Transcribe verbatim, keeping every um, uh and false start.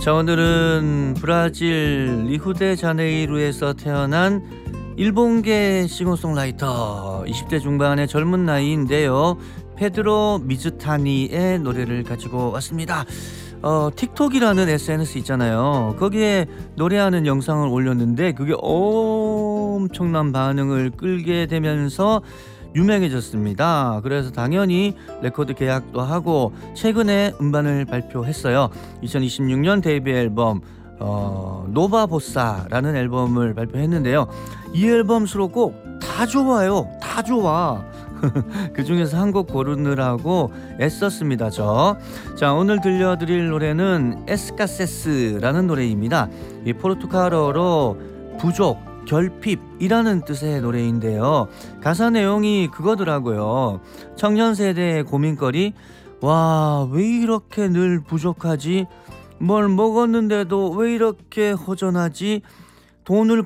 자, 오늘은 브라질 리우데자네이루에서 태어난 일본계 싱어송라이터 이십 대 중반의 젊은 나이인데요. 페드로 미즈타니의 노래를 가지고 왔습니다. 어, 틱톡이라는 에스엔에스 있잖아요. 거기에 노래하는 영상을 올렸는데 그게 엄청난 반응을 끌게 되면서 유명해졌습니다. 그래서 당연히 레코드 계약도 하고 최근에 음반을 발표했어요. 이천이십육 년 데뷔 앨범 어, 노바보사라는 앨범을 발표했는데요. 이 앨범 수록곡 다 좋아요. 다 좋아. 그 중에서 한 곡 고르느라고 애썼습니다. 저. 자, 오늘 들려드릴 노래는 에스카세스라는 노래입니다. 이 포르투갈어로 부족, 결핍이라는 뜻의 노래인데요. 가사 내용이 그거더라고요. 청년 세대의 고민거리. 와, 왜 이렇게 늘 부족하지? 뭘 먹었는데도 왜 이렇게 허전하지? 돈을